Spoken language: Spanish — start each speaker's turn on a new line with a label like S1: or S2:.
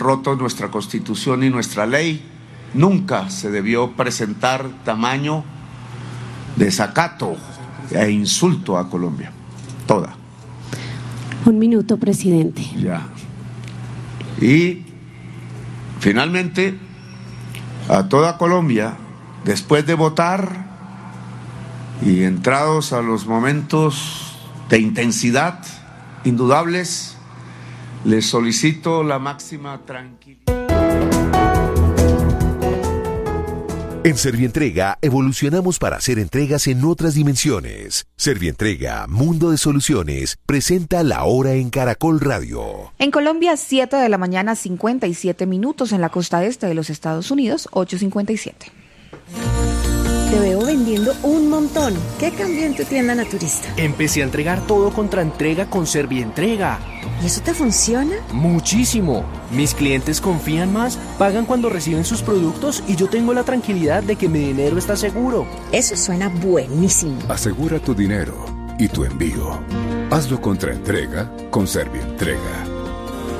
S1: roto nuestra Constitución y nuestra ley. Nunca se debió presentar tamaño desacato e insulto a Colombia. Toda.
S2: 1 minuto, presidente.
S1: Ya. Y finalmente, a toda Colombia, después de votar y entrados a los momentos de intensidad indudables, les solicito la máxima tranquilidad.
S3: En Servientrega evolucionamos para hacer entregas en otras dimensiones. Servientrega, Mundo de Soluciones, presenta La Hora en Caracol Radio.
S4: En Colombia, 7 de la mañana, 57 minutos. En la costa este de los Estados Unidos, 8:57.
S5: Te veo vendiendo un montón. ¿Qué cambió en tu tienda naturista?
S6: Empecé a entregar todo contra entrega con Servientrega.
S5: ¿Y eso te funciona?
S6: Muchísimo. Mis clientes confían más, pagan cuando reciben sus productos y yo tengo la tranquilidad de que mi dinero está seguro.
S5: Eso suena buenísimo.
S7: Asegura tu dinero y tu envío. Hazlo contra entrega con Servientrega.